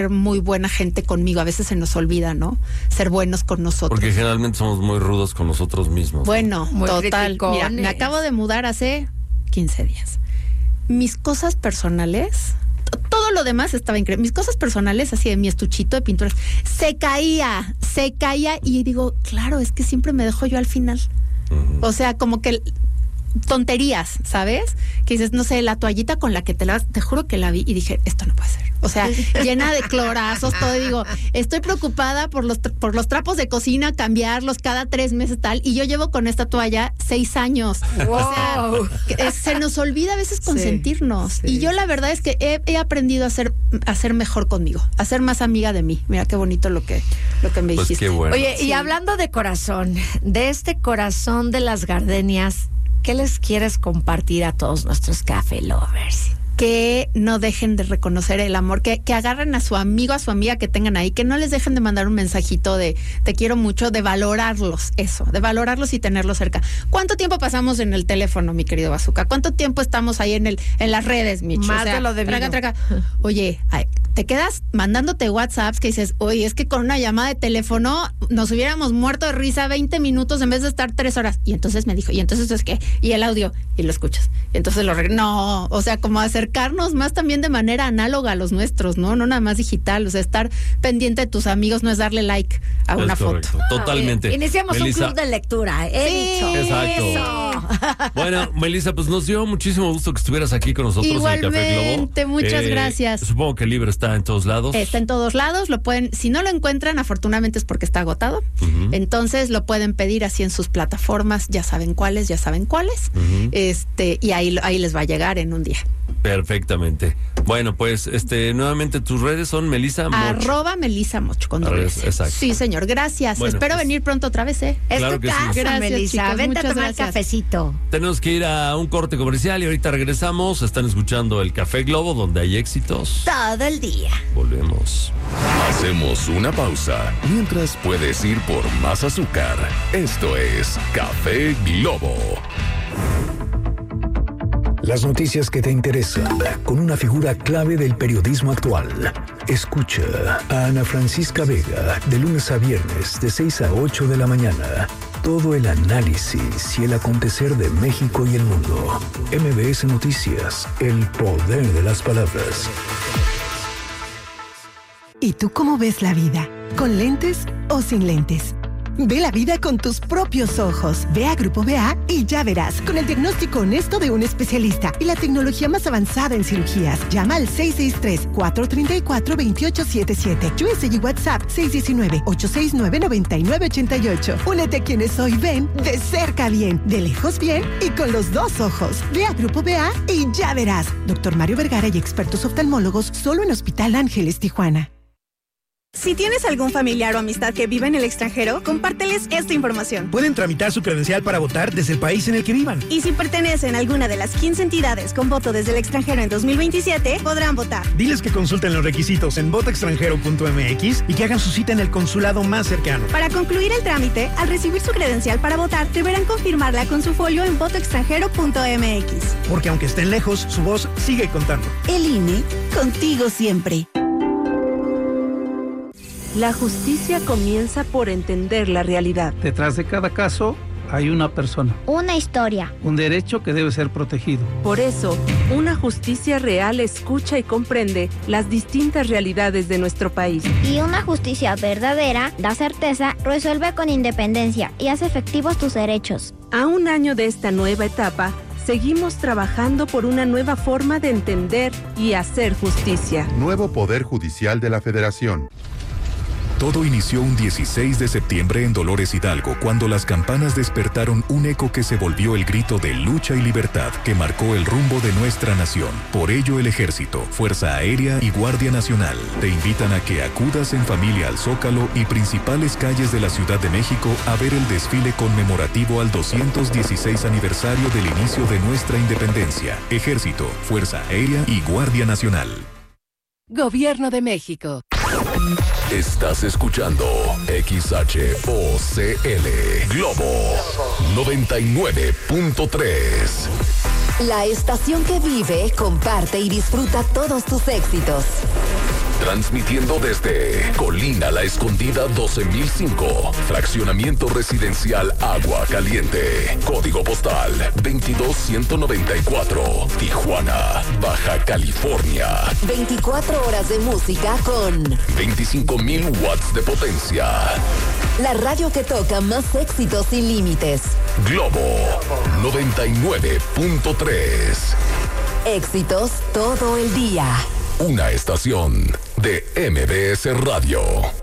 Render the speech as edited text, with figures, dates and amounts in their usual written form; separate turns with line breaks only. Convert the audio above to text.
muy buena gente conmigo. A veces se nos olvida, ¿no? Ser buenos con nosotros.
Porque generalmente somos muy rudos con nosotros mismos.
Bueno,
muy
total.
criticones.
Mira, me acabo de mudar hace 15 días. Mis cosas personales, todo lo demás estaba increíble. Mis cosas personales, así de mi estuchito de pinturas, se caía. Y digo, claro, es que siempre me dejo yo al final. O sea, como que tonterías, ¿sabes? Que dices, no sé, la toallita con la que te lavas, te juro que la vi y dije, esto no puede ser. O sea, llena de clorazos, todo. Y digo, estoy preocupada por los trapos de cocina, cambiarlos cada 3 meses tal. Y yo llevo con esta toalla 6 años.
Wow.
O sea, se nos olvida a veces consentirnos.
Sí.
Y yo la verdad es que he aprendido a ser mejor conmigo, a ser más amiga de mí. Mira qué bonito lo que me
Pues
dijiste.
qué bueno.
Oye,
Sí.
y hablando de corazón, de este corazón de las gardenias, ¿qué les quieres compartir a todos nuestros café lovers?
Que no dejen de reconocer el amor, que agarren a su amigo, a su amiga que tengan ahí, que no les dejen de mandar un mensajito de te quiero mucho, de valorarlos, de valorarlos y tenerlos cerca. ¿Cuánto tiempo pasamos en el teléfono, mi querido Bazooka? ¿Cuánto tiempo estamos ahí en las redes, Micho?
Más de lo debido.
Traga. Oye, te quedas mandándote WhatsApps que dices, oye, es que con una llamada de teléfono nos hubiéramos muerto de risa 20 minutos en vez de estar 3 horas. Y entonces me dijo, ¿y entonces es qué? Y el audio, y lo escuchas. Y entonces no, o sea, como acercarnos más también de manera análoga a los nuestros, ¿no? No nada más digital, o sea, estar pendiente de tus amigos no es darle like a una
correcto.
foto.
Totalmente.
Iniciamos
Melissa.
un club de lectura,
Sí.
dicho.
Exacto.
Eso.
Bueno, Melissa, pues nos dio muchísimo gusto que estuvieras aquí con nosotros en el Café Globo.
Igualmente, muchas gracias.
Supongo que el libro está en todos lados.
Está en todos lados, lo pueden, si no lo encuentran, afortunadamente es porque está agotado. Entonces lo pueden pedir así en sus plataformas, ya saben cuáles. Y ahí les va a llegar en un día.
Perfectamente. Bueno, pues nuevamente tus redes son Melissa Moch.
@Melissa Moch con doble S.
Exacto.
Sí, señor, gracias.
Bueno,
Espero
pues,
venir pronto otra vez,
Es
Claro
tu
que sí.
casa,
Gracias,
Melissa.
chicos,
Vente a
muchas
tomar
gracias.
cafecito.
Tenemos que ir a un corte comercial y ahorita regresamos. Están escuchando el Café Globo, donde hay éxitos.
Todo el día.
Volvemos.
Hacemos una pausa mientras puedes ir por más azúcar. Esto es Café Globo.
Las noticias que te interesan, con una figura clave del periodismo actual. Escucha a Ana Francisca Vega, de lunes a viernes, de 6 a 8 de la mañana. Todo el análisis y el acontecer de México y el mundo. MBS Noticias, el poder de las palabras.
¿Y tú cómo ves la vida? ¿Con lentes o sin lentes? Ve la vida con tus propios ojos. Ve a Grupo BA y ya verás, con el diagnóstico honesto de un especialista y la tecnología más avanzada en cirugías. Llama al 663-434-2877. USA y WhatsApp 619-869-9988. Únete a quienes hoy ven de cerca bien, de lejos bien y con los 2 ojos. Ve a Grupo BA y ya verás. Dr. Mario Vergara y expertos oftalmólogos solo en Hospital Ángeles, Tijuana.
Si tienes algún familiar o amistad que vive en el extranjero, compárteles esta información.
Pueden tramitar su credencial para votar desde el país en el que vivan.
Y si pertenecen a alguna de las 15 entidades con voto desde el extranjero en 2027, podrán votar.
Diles que consulten los requisitos en votoextranjero.mx y que hagan su cita en el consulado más cercano.
Para concluir el trámite, al recibir su credencial para votar, deberán confirmarla con su folio en votoextranjero.mx.
Porque aunque estén lejos, su voz sigue contando.
El INE, contigo siempre.
La justicia comienza por entender la realidad.
Detrás de cada caso hay una persona.
Una historia.
Un derecho que debe ser protegido.
Por eso, una justicia real escucha y comprende las distintas realidades de nuestro país.
Y una justicia verdadera da certeza, resuelve con independencia y hace efectivos tus derechos.
A un año de esta nueva etapa, seguimos trabajando por una nueva forma de entender y hacer justicia.
Nuevo Poder Judicial de la Federación.
Todo inició un 16 de septiembre en Dolores Hidalgo, cuando las campanas despertaron un eco que se volvió el grito de lucha y libertad que marcó el rumbo de nuestra nación. Por ello, el Ejército, Fuerza Aérea y Guardia Nacional te invitan a que acudas en familia al Zócalo y principales calles de la Ciudad de México a ver el desfile conmemorativo al 216 aniversario del inicio de nuestra independencia. Ejército, Fuerza Aérea y Guardia Nacional.
Gobierno de México.
Estás escuchando XHOCL Globo 99.3.
La estación que vive, comparte y disfruta todos tus éxitos. Transmitiendo desde Colina La Escondida 12005. Fraccionamiento residencial Agua Caliente. Código postal 22194. Tijuana, Baja California.
24 horas de música con
25,000 watts de potencia.
La radio que toca más éxitos sin límites.
Globo 99.3.
Éxitos todo el día.
Una estación de MBS Radio.